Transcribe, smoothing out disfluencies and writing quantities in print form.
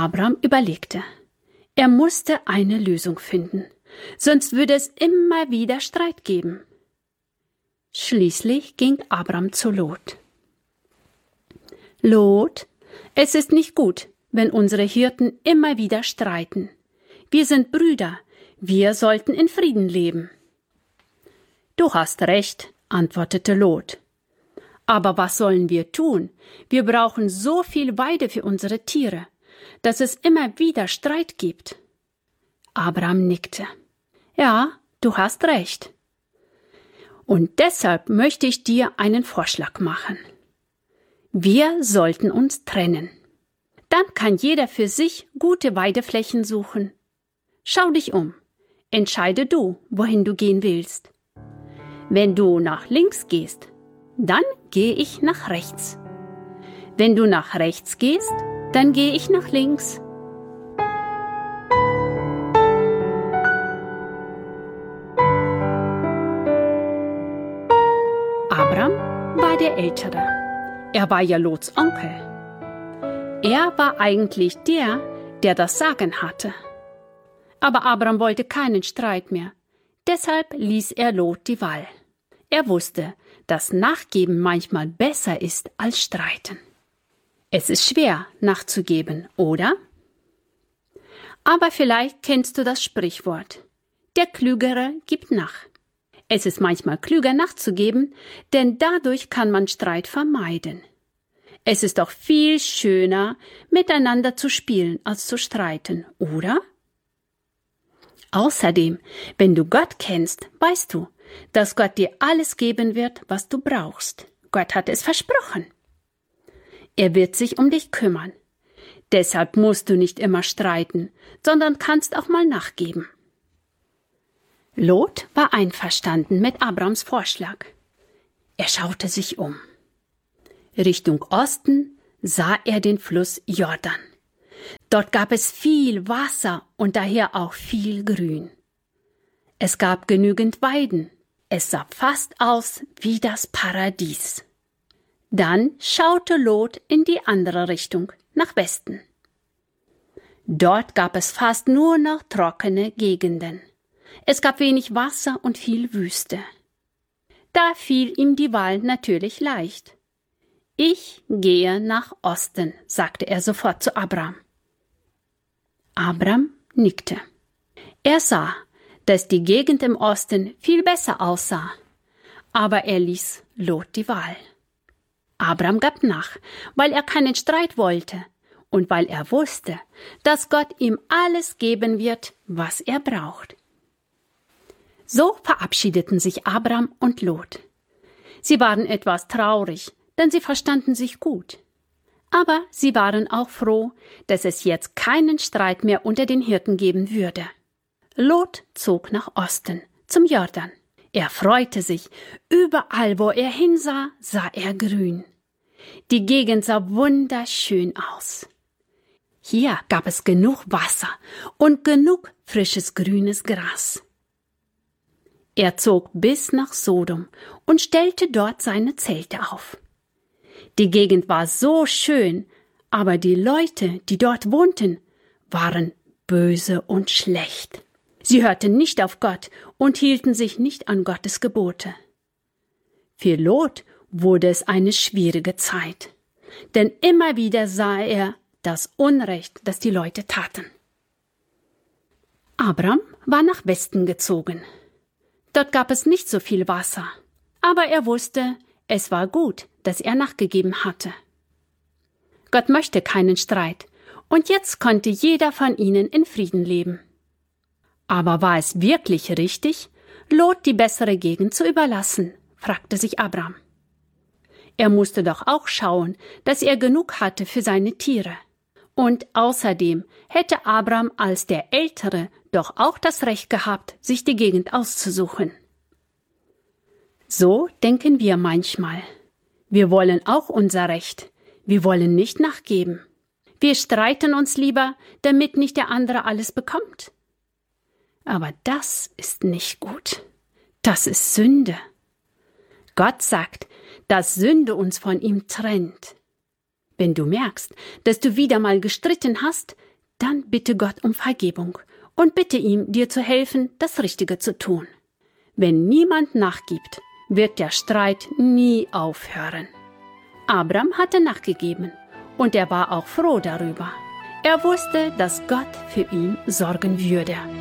Abram überlegte. Er musste eine Lösung finden, sonst würde es immer wieder Streit geben. Schließlich ging Abram zu Lot. Lot, es ist nicht gut, wenn unsere Hirten immer wieder streiten. Wir sind Brüder, wir sollten in Frieden leben. Du hast recht, antwortete Lot. Aber was sollen wir tun? Wir brauchen so viel Weide für unsere Tiere, dass es immer wieder Streit gibt. Abram nickte. Ja, du hast recht. Und deshalb möchte ich dir einen Vorschlag machen. Wir sollten uns trennen. Dann kann jeder für sich gute Weideflächen suchen. Schau dich um. Entscheide du, wohin du gehen willst. Wenn du nach links gehst, dann gehe ich nach rechts. Wenn du nach rechts gehst, dann gehe ich nach links. Abram war der Ältere. Er war ja Lots Onkel. Er war eigentlich der das Sagen hatte. Aber Abram wollte keinen Streit mehr. Deshalb ließ er Lot die Wahl. Er wusste, dass Nachgeben manchmal besser ist als Streiten. Es ist schwer, nachzugeben, oder? Aber vielleicht kennst du das Sprichwort. Der Klügere gibt nach. Es ist manchmal klüger nachzugeben, denn dadurch kann man Streit vermeiden. Es ist doch viel schöner, miteinander zu spielen, als zu streiten, oder? Außerdem, wenn du Gott kennst, weißt du, dass Gott dir alles geben wird, was du brauchst. Gott hat es versprochen. Er wird sich um dich kümmern. Deshalb musst du nicht immer streiten, sondern kannst auch mal nachgeben. Lot war einverstanden mit Abrams Vorschlag. Er schaute sich um. Richtung Osten sah er den Fluss Jordan. Dort gab es viel Wasser und daher auch viel Grün. Es gab genügend Weiden. Es sah fast aus wie das Paradies. Dann schaute Lot in die andere Richtung, nach Westen. Dort gab es fast nur noch trockene Gegenden. Es gab wenig Wasser und viel Wüste. Da fiel ihm die Wahl natürlich leicht. Ich gehe nach Osten, sagte er sofort zu Abram. Abram nickte. Er sah, dass die Gegend im Osten viel besser aussah, aber er ließ Lot die Wahl. Abram gab nach, weil er keinen Streit wollte und weil er wusste, dass Gott ihm alles geben wird, was er braucht. So verabschiedeten sich Abram und Lot. Sie waren etwas traurig, denn sie verstanden sich gut. Aber sie waren auch froh, dass es jetzt keinen Streit mehr unter den Hirten geben würde. Lot zog nach Osten, zum Jordan. Er freute sich. Überall, wo er hinsah, sah er Grün. Die Gegend sah wunderschön aus. Hier gab es genug Wasser und genug frisches grünes Gras. Er zog bis nach Sodom und stellte dort seine Zelte auf. Die Gegend war so schön, aber die Leute, die dort wohnten, waren böse und schlecht. Sie hörten nicht auf Gott und hielten sich nicht an Gottes Gebote. Für Lot wurde es eine schwierige Zeit, denn immer wieder sah er das Unrecht, das die Leute taten. Abram war nach Westen gezogen. Dort gab es nicht so viel Wasser, aber er wusste, es war gut, dass er nachgegeben hatte. Gott möchte keinen Streit, und jetzt konnte jeder von ihnen in Frieden leben. Aber war es wirklich richtig, Lot die bessere Gegend zu überlassen, fragte sich Abram. Er musste doch auch schauen, dass er genug hatte für seine Tiere. Und außerdem hätte Abram als der Ältere doch auch das Recht gehabt, sich die Gegend auszusuchen. So denken wir manchmal. Wir wollen auch unser Recht. Wir wollen nicht nachgeben. Wir streiten uns lieber, damit nicht der andere alles bekommt. Aber das ist nicht gut. Das ist Sünde. Gott sagt, dass Sünde uns von ihm trennt. Wenn du merkst, dass du wieder mal gestritten hast, dann bitte Gott um Vergebung und bitte ihm, dir zu helfen, das Richtige zu tun. Wenn niemand nachgibt, wird der Streit nie aufhören. Abram hatte nachgegeben und er war auch froh darüber. Er wusste, dass Gott für ihn sorgen würde.